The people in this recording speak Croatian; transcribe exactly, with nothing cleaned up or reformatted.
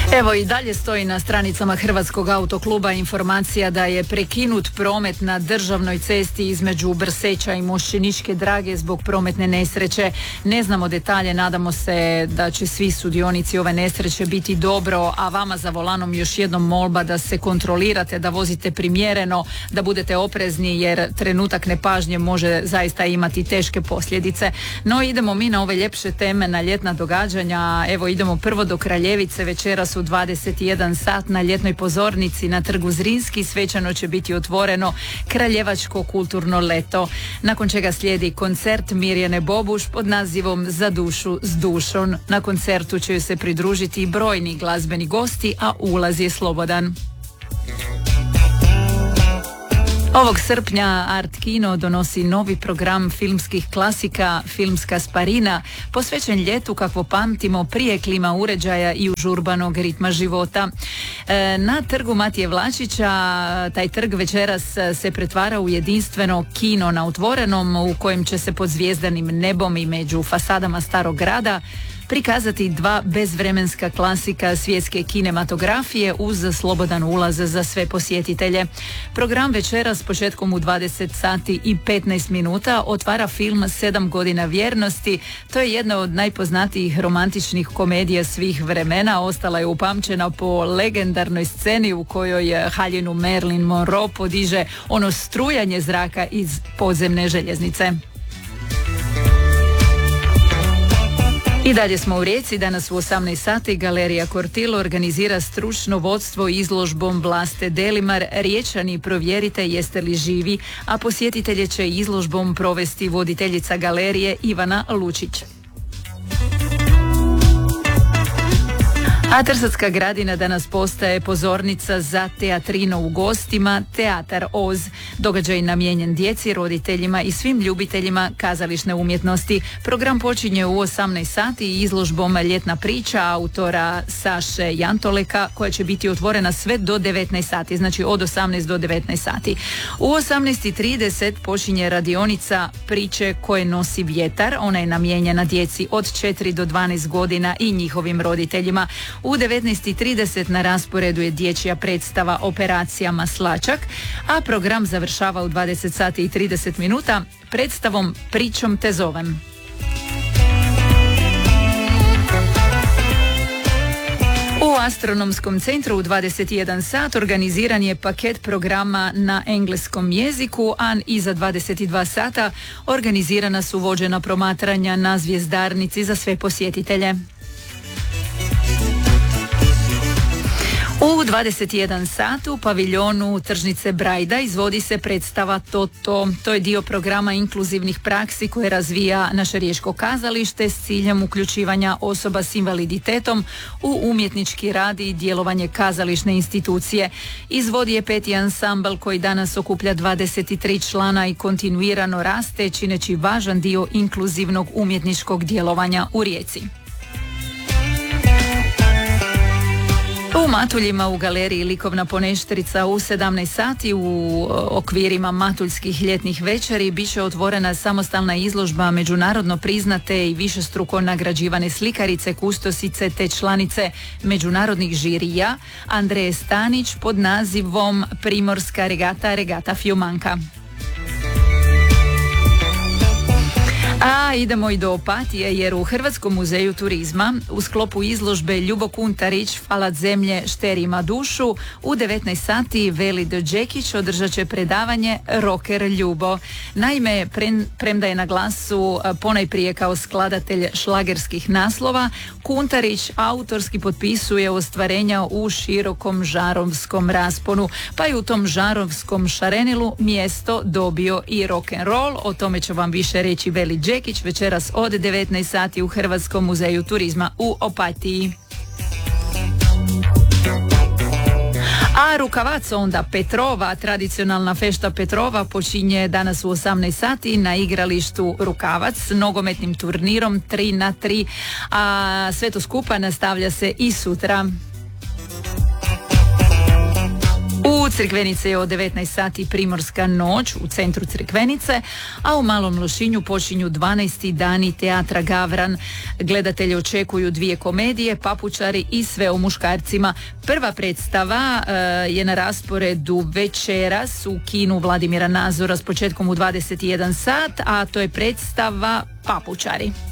Evo i dalje stoji na stranicama Hrvatskog autokluba informacija da je prekinut promet na državnoj cesti između Brseća i Mošćeničke Drage zbog prometne nesreće. Ne znamo detalje, nadamo se da će svi sudionici ove nesreće biti dobro, a vama za volanom još jednom molba da se kontrolirate, da vozite primjereno, da budete oprezni jer trenutak nepažnje može zaista imati teške posljedice. No idemo mi na ove ljepše teme, na ljetna događanja. Evo idemo prvo do Kraljevice, večeras u dvadeset jedan sat na ljetnoj pozornici na trgu Zrinski svečano će biti otvoreno Kraljevačko kulturno leto, nakon čega slijedi koncert Mirjane Bobuš pod nazivom Za dušu s dušom. Na koncertu će se pridružiti brojni glazbeni gosti, a ulaz je slobodan. Ovog srpnja Art Kino donosi novi program filmskih klasika Filmska sparina, posvećen ljetu kakvo pamtimo prije klima uređaja i užurbanog ritma života. E, na trgu Matije Vlačića taj trg večeras se pretvara u jedinstveno kino na otvorenom u kojem će se pod zvijezdanim nebom i među fasadama starog grada prikazati dva bezvremenska klasika svjetske kinematografije uz slobodan ulaz za sve posjetitelje. Program večera s početkom u dvadeset sati i petnaest minuta otvara film Sedam godina vjernosti. To je jedna od najpoznatijih romantičnih komedija svih vremena. Ostala je upamćena po legendarnoj sceni u kojoj haljinu Marilyn Monroe podiže ono strujanje zraka iz podzemne željeznice. I dalje smo u Rijeci, danas u osamnaest sati Galerija Kortil organizira stručno vodstvo izložbom Vlaste Delimar Riječani provjerite jeste li živi, a posjetitelje će izložbom provesti voditeljica galerije Ivana Lučić. A Trsatska Gradina danas postaje pozornica za teatrino u gostima, Teatar Oz. Događaj namijenjen djeci, roditeljima i svim ljubiteljima kazališne umjetnosti. Program počinje u osamnaest sati izložbom Ljetna priča autora Saše Jantoleka, koja će biti otvorena sve do devetnaest sati, znači od osamnaest do devetnaest sati. U osamnaest i trideset počinje radionica Priče koje nosi vjetar. Ona je namijenjena djeci od četiri do dvanaest godina i njihovim roditeljima. U devetnaest i trideset na rasporedu je dječja predstava Operacija Maslačak, a program završava u dvadeset sati i trideset minuta predstavom Pričom te zovem. U Astronomskom centru u dvadeset jedan sat organiziran je paket programa na engleskom jeziku, a iza dvadeset dva sata organizirana su vođena promatranja na zvjezdarnici za sve posjetitelje. U dvadeset jedan sat u paviljonu Tržnice Brajda izvodi se predstava Toto. To je dio programa inkluzivnih praksi koje razvija naše riječko kazalište s ciljem uključivanja osoba s invaliditetom u umjetnički rad i djelovanje kazališne institucije. Izvodi je peti ansambl koji danas okuplja dvadeset tri člana i kontinuirano raste, čineći važan dio inkluzivnog umjetničkog djelovanja u Rijeci. U Matuljima u galeriji Likovna poneštrica u sedamnaest sati u okvirima matuljskih ljetnih večeri bit će otvorena samostalna izložba međunarodno priznate i višestruko nagrađivane slikarice, kustosice te članice međunarodnih žirija Andreje Stanić pod nazivom Primorska regata, regata Fjumanka. A idemo i do Opatije jer u Hrvatskom muzeju turizma u sklopu izložbe Ljubo Kuntarić Falat zemlje šterima dušu u devetnaest sati Velid Đekić održat će predavanje Rocker Ljubo. Naime, premda je na glasu ponajprije kao skladatelj šlagerskih naslova, Kuntarić autorski potpisuje ostvarenja u širokom žarovskom rasponu, pa je u tom žarovskom šarenilu mjesto dobio i rock'n'roll. O tome će vam više reći Velid Đekić večeras od devetnaest sati u Hrvatskom muzeju turizma u Opatiji. A Rukavac onda Petrova, tradicionalna fešta Petrova počinje danas u osamnaest sati na igralištu Rukavac s nogometnim turnirom tri na tri, a sve to skupa nastavlja se i sutra. U Crikvenice je od devetnaest sati Primorska noć u centru Crikvenice, a u Malom Lošinju počinju dvanaesti dani teatra Gavran. Gledatelji očekuju dvije komedije, Papučari i Sve o muškarcima. Prva predstava uh, je na rasporedu večeras u kinu Vladimira Nazora s početkom u dvadeset jedan sat, a to je predstava Papučari.